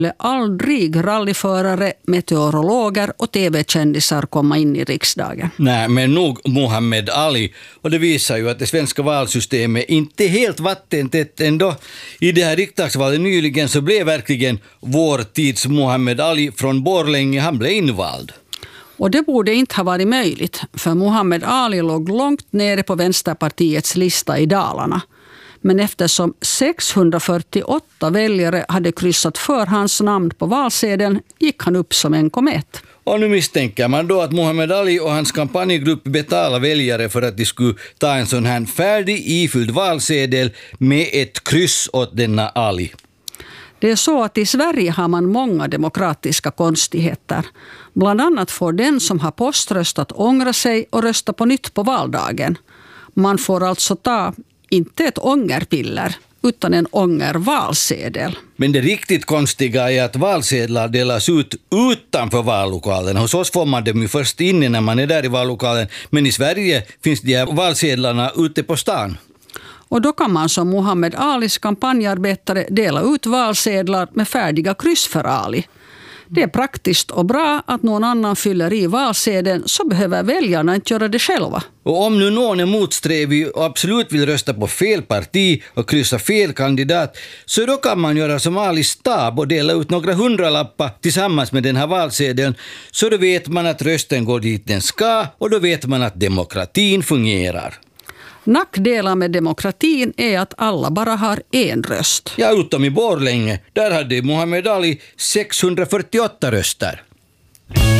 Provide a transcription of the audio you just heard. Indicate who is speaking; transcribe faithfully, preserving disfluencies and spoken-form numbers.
Speaker 1: Aldrig rallyförare, meteorologer och tv-kändisar komma in i riksdagen.
Speaker 2: Nej, men nog Muhammed Ali. Och det visar ju att det svenska valsystemet inte är helt vattentätt ändå. I det här riksdagsvalet nyligen så blev verkligen vår tids Muhammed Ali från Borlänge, han blev invald.
Speaker 1: Och det borde inte ha varit möjligt, för Muhammed Ali låg långt nere på Vänsterpartiets lista i Dalarna. Men eftersom sexhundrafyrtioåtta väljare hade kryssat för hans namn på valsedeln gick han upp som en komet.
Speaker 2: Och nu misstänker man då att Muhammed Ali och hans kampanjgrupp betalar väljare för att de skulle ta en sån här färdig ifylld valsedel med ett kryss åt denna Ali.
Speaker 1: Det är så att i Sverige har man många demokratiska konstigheter. Bland annat får den som har poströstat ångra sig och rösta på nytt på valdagen. Man får alltså ta inte ett ångerpiller utan en ångervalsedel.
Speaker 2: Men det riktigt konstiga är att valsedlar delas ut utanför vallokalen. Hos oss får man dem ju först inne när man är där i vallokalen. Men i Sverige finns de här valsedlarna ute på stan.
Speaker 1: Och då kan man som Muhammed Alis kampanjarbetare dela ut valsedlar med färdiga kryss för Ali. Det är praktiskt och bra att någon annan fyller i valsedeln, så behöver väljarna inte göra det själva.
Speaker 2: Och om nu någon är motsträvig och absolut vill rösta på fel parti och kryssa fel kandidat, så då kan man göra som Ali stab och dela ut några hundralappar tillsammans med den här valsedeln, så då vet man att rösten går dit den ska och då vet man att demokratin fungerar.
Speaker 1: Nackdelar med demokratin är att alla bara har en röst.
Speaker 2: Ja, utom i Borlänge. Där hade Muhammed Ali sexhundrafyrtioåtta röster.